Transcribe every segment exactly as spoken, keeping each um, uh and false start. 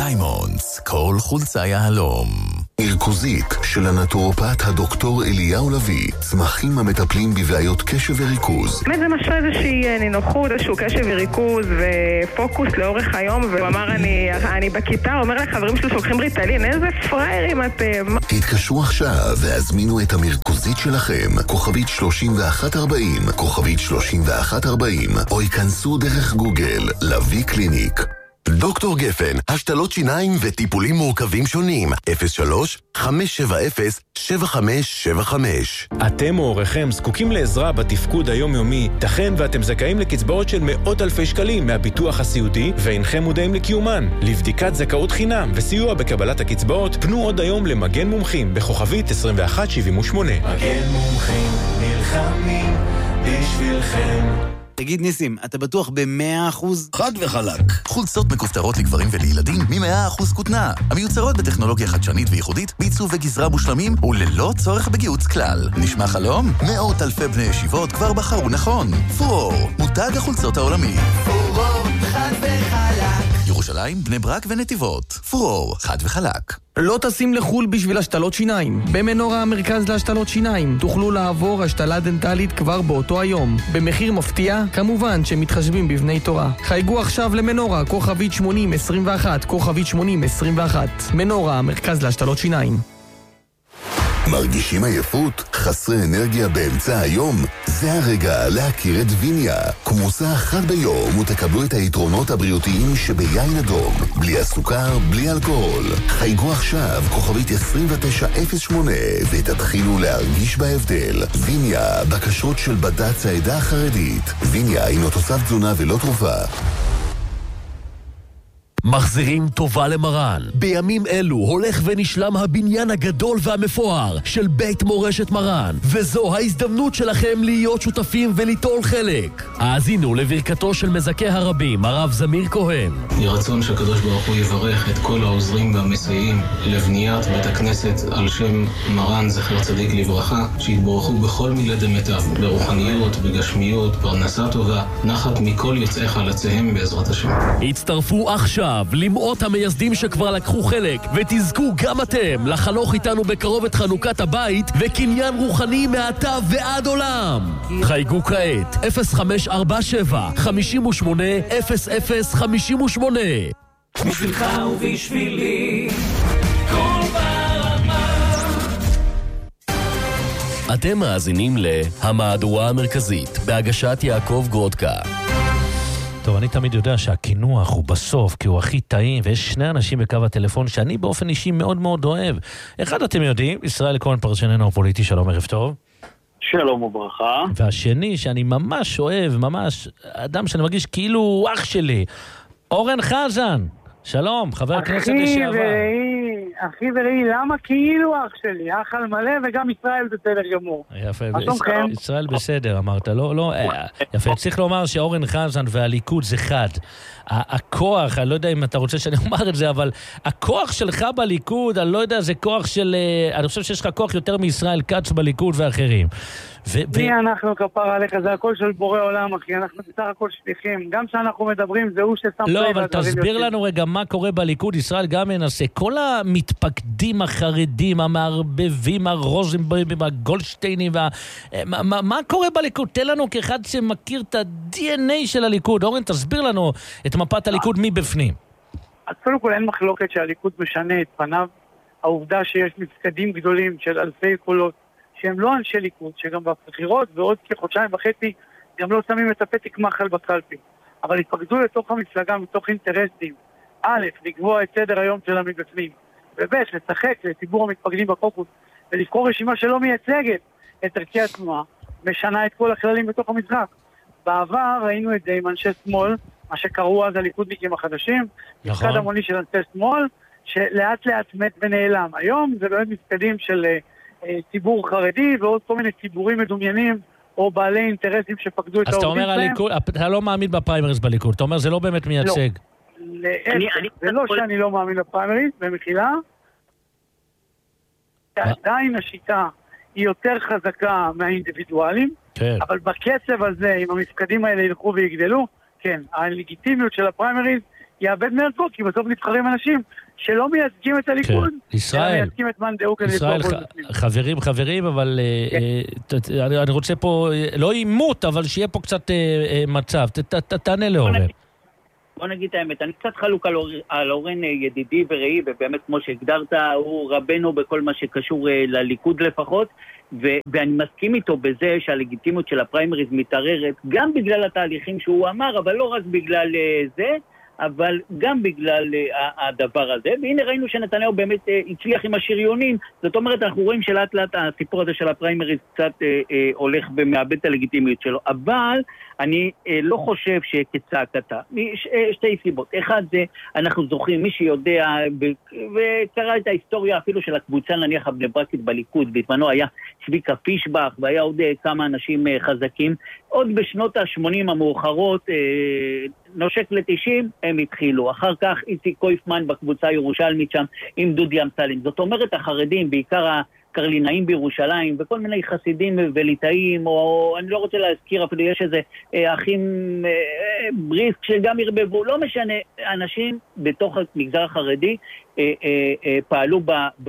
דיימונדס, כל חולצה יהלום. מרכוזית של הנטורופט הדוקטור אליהו לוי, צמחים המטפלים בבעיות קשב וריכוז. באמת זה משהו איזושהי נינוחות, איזשהו קשב וריכוז ופוקוס לאורך היום, והוא אמר אני, אני בכיתה, אומר לחברים שלי שלוקחים ריטלין, איזה פריירים אתם. התקשרו עכשיו והזמינו את המרכוזית שלכם, כוכבית שלושים ואחת ארבעים, כוכבית שלושים ואחת ארבעים, או ייכנסו דרך גוגל, לוי קליניק. דוקטור גפן, השתלות שיניים וטיפולים מורכבים שונים. אפס שלוש חמש שבע אפס שבע חמש שבע חמש. אתם או הוריכם זקוקים לעזרה בתפקוד היומיומי, תכן ואתם זכאים לקצבאות של מאות אלפי שקלים מהביטוח הסיעודי ואינכם מודעים לקיומן. לבדיקת זכאות חינם וסיוע בקבלת הקצבאות, פנו עוד היום למגן מומחים בכוכבית עשרים ואחת שבעים ושמונה. מגן מומחים נלחמים בשבילכם. תגיד ניסים, אתה בטוח ב-מאה אחוז? חד וחלק. חולצות מכופתרות לגברים ולילדים מ-מאה אחוז כותנה. המיוצרות בטכנולוגיה חדשנית וייחודית, בעיצוב וגזרה מושלמים וללא צורך בגיוץ כלל. נשמע חלום? מאות אלפי בני ישיבות כבר בחרו נכון. פורור, מותג החולצות העולמי. פורור, חד וחלק. ירושלים, בני ברק ונתיבות. פורור, חד וחלק. לא טסים לחול בשביל השתלות שיניים. במנורה המרכז להשתלות שיניים תוכלו לעבור השתלה דנטלית כבר באותו היום. במחיר מפתיע, כמובן שמתחשבים בבני תורה. חייגו עכשיו למנורה, כוכבית שמונים עשרים ואחת, כוכבית שמונים עשרים ואחת. מנורה המרכז להשתלות שיניים. מרגישים עייפות? חסרי אנרגיה באמצע היום? זה הרגע להכיר את ויניה. כמוסה אחת ביום ותקבלו את היתרונות הבריאותיים שביין אדום. בלי הסוכר, בלי אלכוהול. חייגו עכשיו כוכבית עשרים ותשע אפס שמונה ותתחילו להרגיש בהבדל. ויניה, בקשות של בד"ץ העדה החרדית. ויניה הינו תוסף תזונה ולא תרופה. מחזירים טובה למרן. בימים אלו הולך ונשלם הבניין הגדול והמפואר של בית מורשת מרן, וזו ההזדמנות שלכם להיות שותפים וליטול חלק. האזינו לברכתו של מזכה הרבים, הרב זמיר כהן. יהי רצון שהקדוש ברוך הוא יברך את כל העוזרים והמסייעים לבניית בית הכנסת על שם מרן זכר צדיק לברכה, שיתברכו בכל מילי דמיטב, ברוחניות, בגשמיות, פרנסה טובה, נחת מכל יוצאי חלציהם בעזרת השם. הצטרפו עכשיו למאות המייסדים שכבר לקחו חלק, ותזכו גם אתם לחלוך איתנו בקרוב את חנוכת הבית וקניין רוחני מעתה ועד עולם. חייגו כעת אפס חמש ארבע שבע חמש שמונה אפס אפס חמש שמונה. בשבילך ובשבילי כל ברמה. אתם מאזינים להמהדורה המרכזית בהגשת יעקב גרודקה. טוב, אני תמיד יודע שהכינוח הוא בסוף, כי הוא הכי טעים, ויש שני אנשים בקו הטלפון שאני באופן אישי מאוד מאוד אוהב. אחד אתם יודעים, ישראל כהן פרשננו הפוליטי, שלום, ערב טוב. שלום וברכה. והשני שאני ממש אוהב, ממש אדם שאני מרגיש כאילו הוא אח שלי, אורן חזן. שלום, חבר הכנסת לשעבר. אחי וראי, אחי וראי, למה כאילו אח שלי? אח על מלא וגם ישראל בסדר גמור. יפה, ישראל בסדר, אמרת, לא, לא, יפה, צריך לומר שאורן חזן והליכוד זה חד. הכוח, אני לא יודע אם אתה רוצה שאני אומר את זה, אבל הכוח שלך בליכוד, אני לא יודע, זה כוח של, אני חושב שיש לך כוח יותר מישראל כץ בליכוד ואחרים. מי אנחנו כפר עליך, זה הכל של בורא עולם, אחי, אנחנו בסך הכל שליחים, גם שאנחנו מדברים זה הוא ששם... לא, אבל תסביר לנו רגע מה קורה בליכוד, ישראל גם מנסה, כל המתפקדים החרדים, המערבבים, הרוזנבוים, הגולדשטיינים, מה קורה בליכוד? תן לנו כאחד שמכיר את ה-די אן איי של הליכוד, אורן, תסביר לנו את מפת הליכוד מבפנים. אז קודם כל אין מחלוקת שהליכוד משנה את פניו, העובדה שיש מפקדים גדולים של אלפי קולות, שהם לא אנשי ליכוד, שגם בבחירות ועוד כחודשיים וחצי גם לא שמים את הפתק מחל בקלפי, אבל התפקדו לתוך המפלגה מתוך אינטרסים. א', לקבוע את סדר היום של המבפנים, וב', לשחק לציבור המתפקדים בקוקוס, ולבחור רשימה שלא מייצגת את ערכי התנועה, משנה את כל הכללים בתוך המשחק. בעבר ראינו את זה עם אנשי שמאל, מה שקראו אז הליכודניקים החדשים, נכון. מפקד המוני של אנשי שמאל, שלאט לאט מת ונעלם. היום זה באמת מפקדים של ציבור חרדי ועוד כל מיני ציבורים מדומיינים או בעלי אינטרסים שפקדו את העובדים שלהם. אז אתה אומר הליכוד, אתה לא מאמין בפריימריז בליכוד, אתה אומר זה לא באמת מייצג. לא, זה לא שאני לא מאמין בפריימריז, במחילה. עדיין השיטה היא יותר חזקה מהאינדיבידואלים, אבל בקצב הזה, אם המפקדים האלה ילכו ויגדלו, כן, הלגיטימיות של הפריימריז יאבד מערכו, כי בסוף נבחרים אנשים שלא מייצגים את הליכוד, ישראל, מייצגים את מאן דהוא כדי ישראל, לפגוע ח- בפנים. חברים, חברים, אבל אה, אה, ת- אני אני רוצה פה, אה, לא עימות, אבל שיהיה פה קצת אה, אה, מצב. ת- ת- ת- תענה לאורן. בוא נגיד את האמת, אני קצת חלוק על, אור, על אורן ידידי וראי, ובאמת כמו שהגדרת, הוא רבנו בכל מה שקשור אה, לליכוד לפחות, ו, ואני מסכים איתו בזה שהלגיטימיות של הפריימריז מתערערת, גם בגלל התהליכים שהוא אמר, אבל לא רק בגלל אה, זה, אבל גם בגלל uh, הדבר הזה, והנה ראינו שנתניהו באמת uh, הצליח עם השריונים, זאת אומרת אנחנו רואים שלאט לאט הסיפור הזה של הפריימריז קצת uh, uh, הולך ומאבד את הלגיטימיות שלו, אבל אני uh, לא חושב שכצעקתה, ש, uh, שתי סיבות, אחד זה אנחנו זוכרים, מי שיודע ב- וקרא את ההיסטוריה אפילו של הקבוצה נניח הבני ברקית בליכוד, בזמנו היה צביקה פישבח והיה עוד uh, כמה אנשים uh, חזקים, עוד בשנות ה-שמונים המאוחרות uh, נושק ל-תשעים הם התחילו. אחר כך איציק קויפמן בקבוצה הירושלמית שם עם דודי אמסלם. זאת אומרת החרדים, בעיקר הקרלינאים בירושלים, וכל מיני חסידים וליטאים, או אני לא רוצה להזכיר אפילו, יש איזה אה, אחים אה, בריסק שגם ירבבו, לא משנה, אנשים בתוך המגזר החרדי אה, אה, אה, פעלו ב, ב,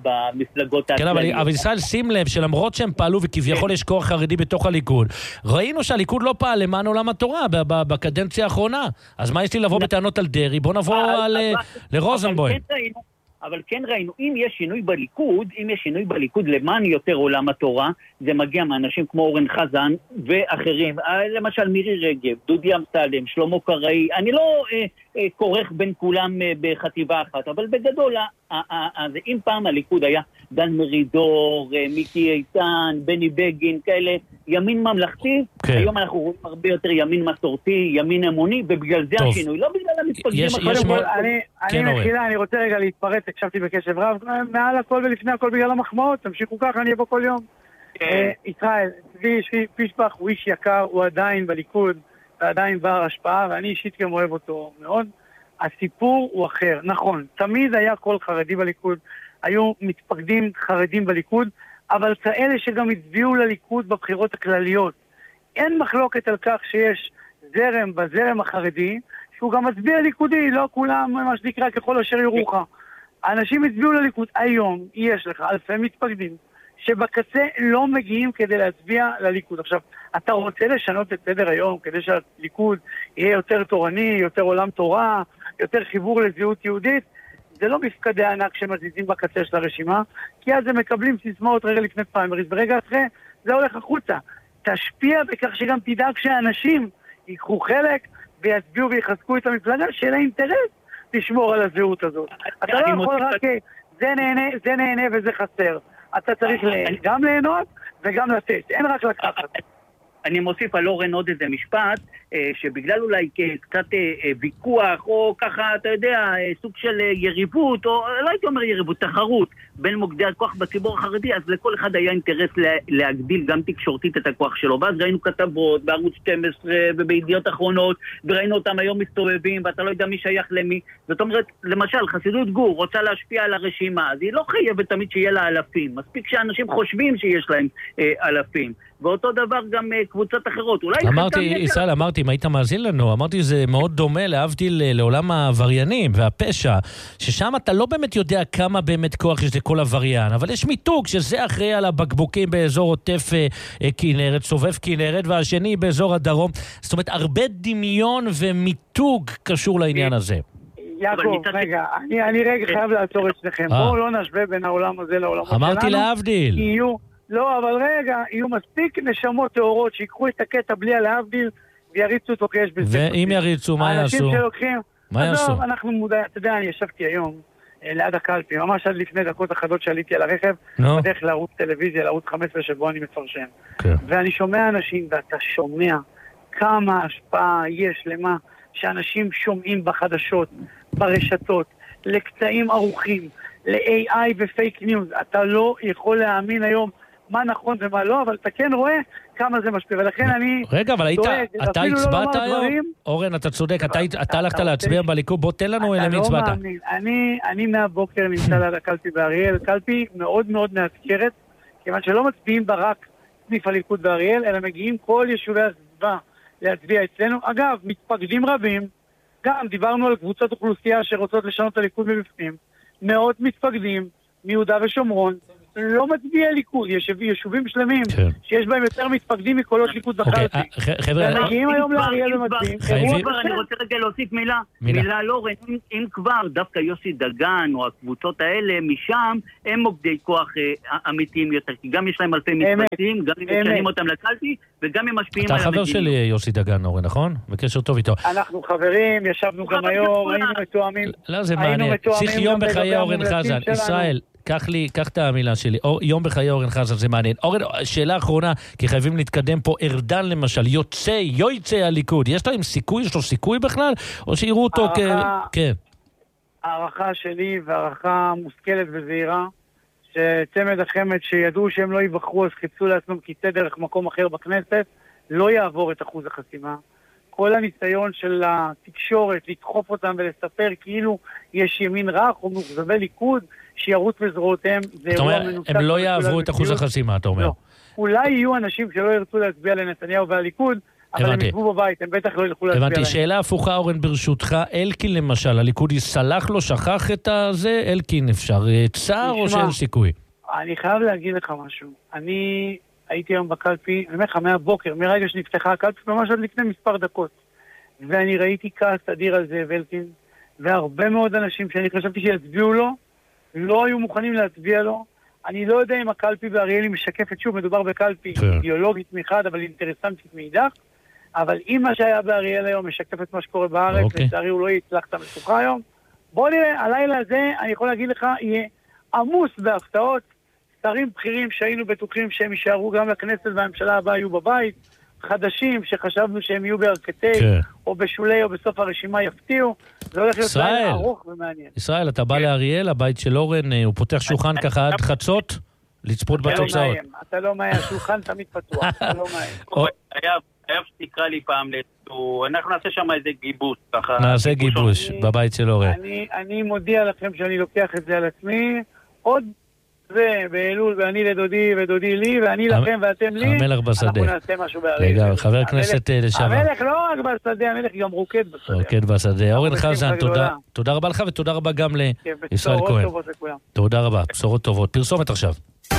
במפלגות כן, אבל, אבל ישראל, שים לב שלמרות שהם פעלו וכביכול יש כוח חרדי בתוך הליכוד, ראינו שהליכוד לא פעל למען עולם התורה ב- ב- בקדנציה האחרונה. אז מה יש לי לבוא בטענות על דרי? בוא נבוא על, לרוזנבוים. אבל כן ראינו, אבל כן ראינו, אם יש שינוי בליכוד, אם יש שינוי בליכוד למען יותר עולם התורה, זה מגיע מאנשים כמו אורן חזן ואחרים, למשל מירי רגב, דודי אמסלם, שלמה קראי, אני לא אה, אה, כורך בין כולם אה, בחטיבה אחת, אבל בגדול, אה, אה, אה, אם פעם הליכוד היה דן מרידור, אה, מיקי איתן, בני בגין, כאלה, ימין ממלכתי, כן. היום אנחנו רואים הרבה יותר ימין מסורתי, ימין אמוני, ובגלל זה טוב. השינוי, לא בגלל המתפקדים. יש, יש מ... אני, כן, אני מתחילה, אני רוצה רגע להתפרץ, הקשבתי בקשב רב, מעל הכל ולפני הכל בגלל המחמאות, תמשיכו ככה, אני אבוא כל יום. כן. uh, ישראל, צבי פישבח הוא איש יקר, הוא עדיין בליכוד, ועדיין בר השפעה, ואני אישית גם אוהב אותו מאוד. הסיפור הוא אחר, נכון, תמיד היה כל חרדי בליכוד, היו מתפקדים חרדים בליכוד, אבל כאלה שגם הצביעו לליכוד בבחירות הכלליות. אין מחלוקת על כך שיש זרם בזרם החרדי, שהוא גם מצביע ליכודי, לא כולם מה שנקרא ככל אשר ירוחך. האנשים הצביעו לליכוד. היום יש לך אלפי מתפקדים, שבקצה לא מגיעים כדי להצביע לליכוד. עכשיו, אתה רוצה לשנות את סדר היום, כדי שהליכוד יהיה יותר תורני, יותר עולם תורה, יותר חיבור לזהות יהודית, זה לא מפקדי ענק שמזיזים בקצה של הרשימה, כי אז הם מקבלים סיסמאות רגע לפני פריימריז, ברגע אחרי זה הולך החוצה. תשפיע בכך שגם תדאג שאנשים ייקחו חלק ויצביעו ויחזקו את המפלגה, שאין לה אינטרס לשמור על הזהות הזאת. אתה לא יכול רק, זה נהנה, זה נהנה וזה חסר. אתה צריך גם ליהנות וגם לתת, אין רק לקחת. אני מוסיף על אורן עוד איזה משפט, שבגלל אולי קצת ויכוח, או ככה, אתה יודע, סוג של יריבות, או לא הייתי אומר יריבות, תחרות, בין מוקדי הכוח בציבור החרדי, אז לכל אחד היה אינטרס להגדיל גם תקשורתית את הכוח שלו. ואז ראינו כתבות בערוץ שתים עשרה ובידיעות אחרונות, וראינו אותם היום מסתובבים, ואתה לא יודע מי שייך למי. זאת אומרת, למשל, חסידות גור רוצה להשפיע על הרשימה, אז היא לא חייבת תמיד שיהיה לה אלפים. מספיק שאנשים חושבים שיש להם אה, אלפים. ואותו דבר גם uh, קבוצות אחרות. אולי אמרתי, ישראל, אמרתי, אם היית מאזין לנו, אמרתי, זה מאוד דומה להבדיל לעולם העבריינים והפשע, ששם אתה לא באמת יודע כמה באמת כוח יש לכל עבריין, אבל יש מיתוג שזה אחראי על הבקבוקים באזור עוטף uh, כנרת, סובב כנרת, והשני באזור הדרום. זאת אומרת, הרבה דמיון ומיתוג קשור לעניין הזה. יעקב, רגע, אני, אני רגע חייב לעצור אצלכם. בואו לא נשווה בין העולם הזה לעולם שלנו. אמרתי להבדיל. יהיו לא, אבל רגע, יהיו מספיק נשמות תאורות שיקחו את הקטע בלי הלהבדיל ויריצו אותו כי יש בזה. ואם יריצו, מה יעשו? האנשים שלוקחים... מה יעשו? אנחנו מודעים, אתה יודע, אני ישבתי היום ליד הקלפי, ממש עד לפני דקות אחדות שעליתי על הרכב, בדרך לערוץ טלוויזיה, לערוץ חמש עשרה שבו אני מפרשן. ואני שומע אנשים, ואתה שומע כמה השפעה יש למה שאנשים שומעים בחדשות, ברשתות, לקטעים ערוכים, ל-איי איי ופייק ניוז. אתה לא יכול להאמין היום מה נכון ומה לא, אבל אתה כן רואה כמה זה משפיע, ולכן אני... רגע, אבל אתה הצבעת היום? אורן, אתה צודק, אתה הלכת להצביע בליכוד, בוא תן לנו למי הצבעת. אני מהבוקר נמצא ליד הקלפי באריאל, קלפי מאוד מאוד מאזכרת, כיוון שלא מצביעים בה רק סניף הליכוד באריאל, אלא מגיעים כל יישובי הסביבה להצביע אצלנו. אגב, מתפקדים רבים גם דיברנו על קבוצות אוכלוסייה שרוצות לשנות את הליכוד מבפנים. מאות מתפקדים מיהודה ושומרון, לא מצביעי ליכוד, יש יישובים שלמים שיש בהם יותר מתפקדים מקולות ליכוד בקלפי. חבר'ה, ומגיעים היום לאריאל ומצביעים. אני רוצה רגע להוסיף מילה, מילה לא, אם כבר דווקא יוסי דגן או הקבוצות האלה משם, הם מוקדי כוח אמיתיים יותר, כי גם יש להם אלפי מתפקדים, גם הם משנים אותם לקלפי, וגם הם משפיעים על המדינה. אתה חבר שלי יוסי דגן, אורן, נכון? בקשר טוב איתו. אנחנו חברים, ישבנו גם היום, היינו מתואמים. לא, זה מעניין. צריך יום בחיי אורן חזן. ישראל, קח לי, קח את המילה שלי. יום בחיי אורן חזן, זה מעניין. אורן, שאלה אחרונה, כי חייבים להתקדם פה. ארדן למשל, יוצא, יוצא הליכוד. יש להם סיכוי? יש לו סיכוי בכלל? או שיראו אותו כ... כן. הערכה שלי והערכה מושכלת וזהירה, שצמד החמד שידעו שהם לא יבחרו, אז חיפשו לעצמם כיסא דרך מקום אחר בכנסת, לא יעבור את אחוז החסימה. כל הניסיון של התקשורת לדחוף אותם ולספר כאילו יש ימין רך או מוחזבי ליכוד שירוץ בזרועותיהם, זה אירוע מנותק. הם לא יעברו את אחוז החסימה, אתה אומר. לא. אולי יהיו אנשים שלא ירצו להצביע לנתניהו והליכוד, אבל הם ישבו בבית, הם בטח לא ילכו להצביע להם. הבנתי, שאלה הפוכה, אורן, ברשותך, אלקין למשל, הליכוד יסלח לו, שכח את הזה, אלקין אפשר צער או שאין סיכוי? אני חייב להגיד לך משהו. אני הייתי היום בקלפי, אני אומר לך מהבוקר, מרגע שנפתחה הקלפי, ממש עד לפני מספר דקות. ואני ראיתי כעס אדיר על זאב אלקין, והרבה מאוד אנשים שאני חשבתי שיצביעו לו, לא היו מוכנים להצביע לו. אני לא יודע אם הקלפי באריאלי משקפת, שוב, מדובר בקלפי אידיאולוגית מחד, אבל אינטרסנטית מאידך, אבל אם מה שהיה באריאל היום משקף את מה שקורה בארץ, okay. לצערי הוא לא יצלח את המשוכה היום. בוא נראה, הלילה הזה, אני יכול להגיד לך, יהיה עמוס בהפתעות, שרים בכירים שהיינו בטוחים שהם יישארו גם לכנסת והממשלה הבאה יהיו בבית, חדשים שחשבנו שהם יהיו בהרכתי, okay. או בשולי או בסוף הרשימה יפתיעו, זה הולך להיות לילה ארוך ומעניין. ישראל, אתה בא לאריאל, הבית של אורן, הוא פותח שולחן ככה עד חצות, לצפות בתוצאות. אתה לא מאיים, השולחן תמיד פתוח, אתה לא מאיים. חייב שתקרא לי פעם לתו, אנחנו נעשה שם איזה גיבוש. נעשה גיבוש בבית של אורן. אני מודיע לכם שאני לוקח את זה על עצמי, עוד זה באלול, ואני לדודי ודודי לי, ואני לכם ואתם לי, המלך בשדה. אנחנו נעשה משהו באריאל. רגע, חבר הכנסת לשעבר. המלך לא רק בשדה, המלך גם רוקד בשדה. רוקד בשדה. אורן חזן, תודה רבה לך ותודה רבה גם לישראל כהן. תודה רבה, בשורות טובות. פרסומת עכשיו.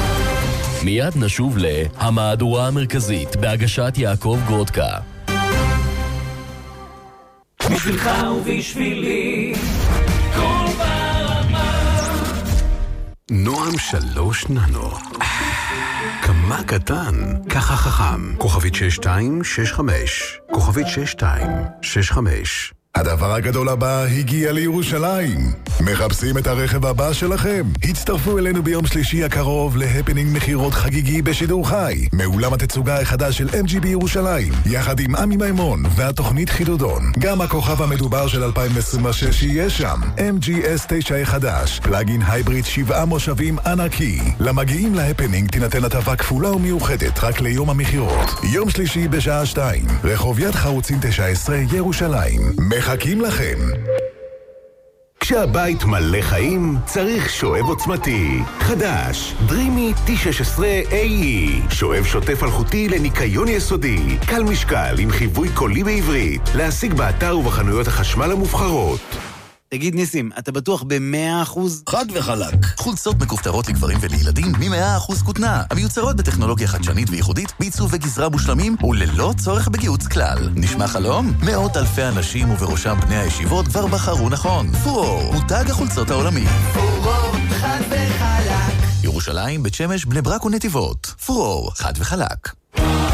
מיד נשוב להמהדורה המרכזית בהגשת יעקב גרודקה. בשבילך ובשבילי כל ברמה. נועם שלוש ננו. כמה קטן, ככה חכם. כוכבית שש שתיים שש חמש. כוכבית שש שתיים שש חמש. הדבר הגדול הבא הגיע לירושלים. מחפשים את הרכב הבא שלכם? הצטרפו אלינו ביום שלישי הקרוב להפנינג מחירות חגיגי בשידור חי, מאולם התצוגה החדש של אם ג'י בירושלים, יחד עם עמי מימון והתוכנית חידודון. גם הכוכב המדובר של אלפיים עשרים ושש יהיה שם, אם ג'י אס תשע החדש, פלאגין הייבריד שבעה מושבים ענקי. למגיעים להפנינג תינתן הטבה כפולה ומיוחדת רק ליום המחירות. יום שלישי בשעה שתיים, רחוב יד חרוצים תשע עשרה ירושלים. מחכים לכם. כשהבית מלא חיים, צריך שואב עוצמתי. חדש, דרימי טי שש עשרה איי אי. שואב שוטף אלחוטי לניקיון יסודי. קל משקל עם חיווי קולי בעברית. להשיג באתר ובחנויות החשמל המובחרות. תגיד ניסים, אתה בטוח ב-מאה אחוז? חד וחלק. חולצות מכופתרות לגברים ולילדים מ-מאה אחוז כותנה. המיוצרות בטכנולוגיה חדשנית וייחודית, בעיצוב וגזרה מושלמים וללא צורך בגיוץ כלל. נשמע חלום? מאות אלפי אנשים ובראשם בני הישיבות כבר בחרו נכון. פורור, מותג החולצות העולמי. פורור, חד וחלק. ירושלים, בית שמש, בני ברק ונתיבות. פורור, חד וחלק.